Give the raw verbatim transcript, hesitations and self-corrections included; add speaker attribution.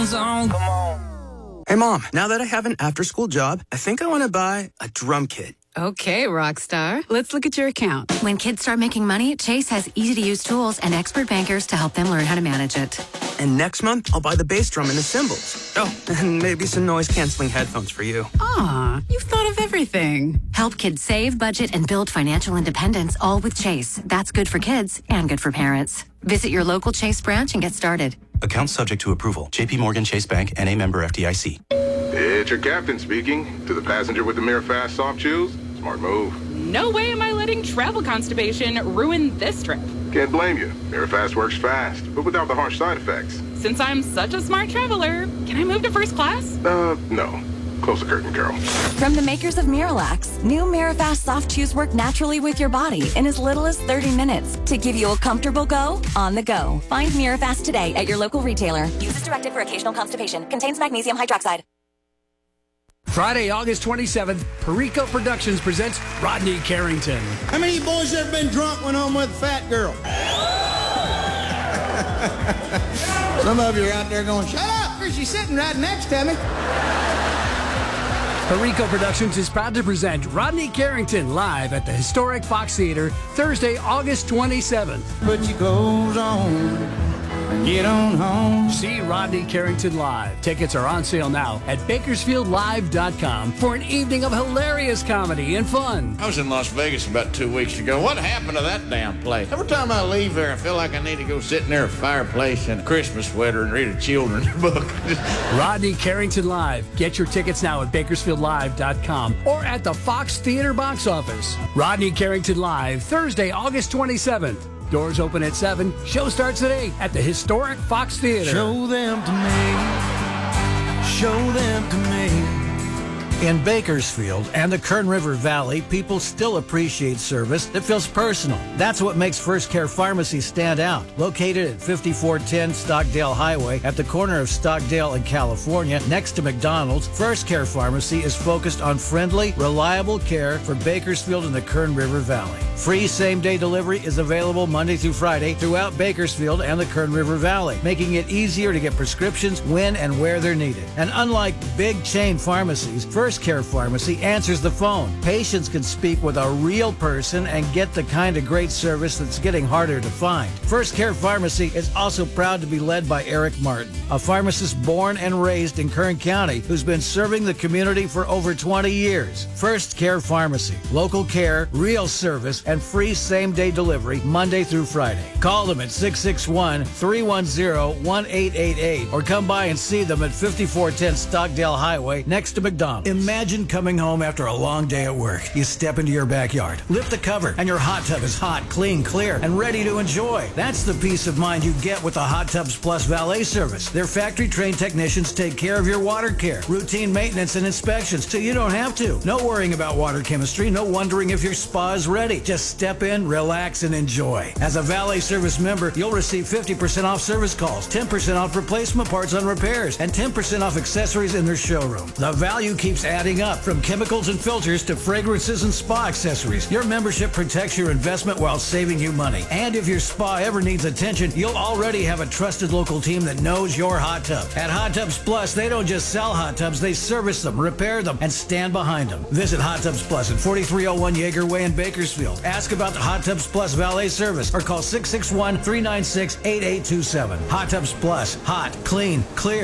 Speaker 1: Come on. Hey, Mom, now that I have an after-school job, I think I want to buy a drum kit.
Speaker 2: Okay, rock star. Let's look at your account.
Speaker 3: When kids start making money, Chase has easy-to-use tools and expert bankers to help them learn how to manage it.
Speaker 1: And next month, I'll buy the bass drum and the cymbals. Oh, and maybe some noise-canceling headphones for you.
Speaker 2: Aw, you've thought of everything.
Speaker 3: Help kids save, budget, and build financial independence, all with Chase. That's good for kids and good for parents. Visit your local Chase branch and get started.
Speaker 4: Account subject to approval. J P Morgan Chase Bank, N A member F D I C.
Speaker 5: It's your captain speaking. To the passenger with the Mirror Fast soft chews, smart move.
Speaker 6: No way am I letting travel constipation ruin this trip.
Speaker 5: Can't blame you. Mirror Fast works fast, but without the harsh side effects.
Speaker 6: Since I'm such a smart traveler, can I move to first class?
Speaker 5: Uh, no. Close the curtain, Carol.
Speaker 7: From the makers of Miralax, new Mirafast soft chews work naturally with your body in as little as thirty minutes to give you a comfortable go on the go. Find Mirafast today at your local retailer. Use as directed for occasional constipation. Contains magnesium hydroxide.
Speaker 8: Friday, August twenty-seventh, Perico Productions presents Rodney Carrington.
Speaker 9: How many of you boys ever been drunk went home with a fat girl? Some of you are out there going, shut up, because she's sitting right next to me.
Speaker 8: Perico Productions is proud to present Rodney Carrington live at the historic Fox Theater Thursday, August twenty-seventh.
Speaker 9: Put your clothes on and get on home.
Speaker 8: See Rodney Carrington live. Tickets are on sale now at bakersfield live dot com for an evening of hilarious comedy and fun.
Speaker 10: I was in Las Vegas about two weeks ago. What happened to that damn place? Every time I leave there, I feel like I need to go sit near a fireplace in a Christmas sweater and read a children's book.
Speaker 8: Rodney Carrington live. Get your tickets now at bakersfield live dot com or at the Fox Theater box office. Rodney Carrington live, Thursday, August twenty-seventh. Doors open at seven. Show starts at eight at the historic Fox Theater.
Speaker 9: Show them to me. Show them to me.
Speaker 11: In Bakersfield and the Kern River Valley, people still appreciate service that feels personal. That's what makes First Care Pharmacy stand out. Located at fifty-four ten Stockdale Highway at the corner of Stockdale and California, next to McDonald's, First Care Pharmacy is focused on friendly, reliable care for Bakersfield and the Kern River Valley. Free same-day delivery is available Monday through Friday throughout Bakersfield and the Kern River Valley, making it easier to get prescriptions when and where they're needed. And unlike big chain pharmacies, First Care Pharmacy answers the phone. Patients can speak with a real person and get the kind of great service that's getting harder to find. First Care Pharmacy is also proud to be led by Eric Martin, a pharmacist born and raised in Kern County who's been serving the community for over twenty years. First Care Pharmacy, local care, real service, and free same-day delivery Monday through Friday. Call them at six six one, three one zero, one eight eight eight or come by and see them at fifty-four ten Stockdale Highway next to McDonald's. Imagine coming home after a long day at work. You step into your backyard, lift the cover, and your hot tub is hot, clean, clear, and ready to enjoy. That's the peace of mind you get with the Hot Tubs Plus valet service. Their factory-trained technicians take care of your water care, routine maintenance, and inspections, so you don't have to. No worrying about water chemistry, no wondering if your spa is ready. Just step in, relax, and enjoy. As a valet service member, you'll receive fifty percent off service calls, ten percent off replacement parts on repairs, and ten percent off accessories in their showroom. The value keeps adding up, from chemicals and filters to fragrances and spa accessories. Your membership protects your investment while saving you money. And if your spa ever needs attention, you'll already have a trusted local team that knows your hot tub. At Hot Tubs Plus, they don't just sell hot tubs, they service them, repair them, and stand behind them. Visit Hot Tubs Plus at forty-three oh one Yeager Way in Bakersfield. Ask about the Hot Tubs Plus valet service or call six six one, three nine six, eight eight two seven. Hot Tubs Plus. Hot, clean, clear.